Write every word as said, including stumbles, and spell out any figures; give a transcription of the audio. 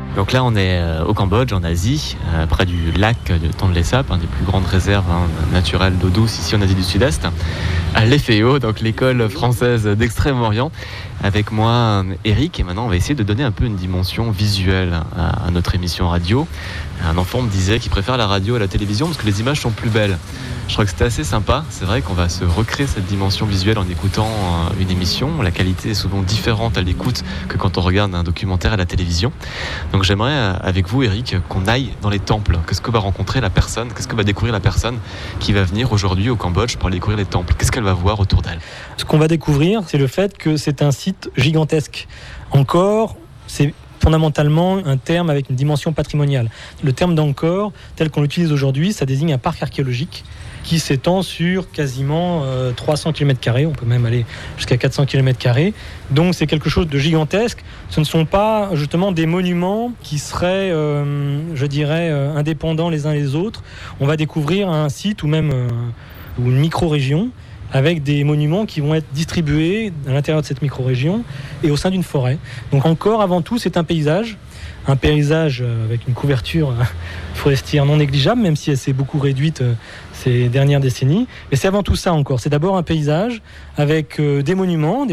Donc là, on est euh, au Cambodge, en Asie, euh, près du lac de Tonlé Sap, une des plus grandes réserves hein, naturelles d'eau douce ici en Asie du Sud-Est, à l'E F E O, donc l'école française d'Extrême-Orient. Avec moi, Eric, et maintenant on va essayer de donner un peu une dimension visuelle à, à notre émission radio. Un enfant me disait qu'il préfère la radio à la télévision parce que les images sont plus belles. Je crois que c'était assez sympa. C'est vrai qu'on va se recréer cette dimension visuelle en écoutant une émission. La qualité est souvent différente à l'écoute que quand on regarde un documentaire à la télévision. Donc j'aimerais, avec vous, Eric, qu'on aille dans les temples. Qu'est-ce que va rencontrer la personne ? Qu'est-ce que va découvrir la personne qui va venir aujourd'hui au Cambodge pour aller découvrir les temples ? Qu'est-ce qu'elle va voir autour d'elle ? Ce qu'on va découvrir, c'est le fait que c'est un site gigantesque. Angkor, c'est fondamentalement un terme avec une dimension patrimoniale. Le terme d'Angkor, tel qu'on l'utilise aujourd'hui, ça désigne un parc archéologique qui s'étend sur quasiment euh, trois cents kilomètres carrés, on peut même aller jusqu'à quatre cents kilomètres carrés. Donc c'est quelque chose de gigantesque. Ce ne sont pas justement des monuments qui seraient, euh, je dirais, euh, indépendants les uns les autres. On va découvrir un site ou même euh, ou une micro-région avec des monuments qui vont être distribués à l'intérieur de cette micro-région et au sein d'une forêt. Donc encore, avant tout, c'est un paysage, un paysage avec une couverture forestière non négligeable, même si elle s'est beaucoup réduite ces dernières décennies. Mais c'est avant tout ça encore. C'est d'abord un paysage avec des monuments, des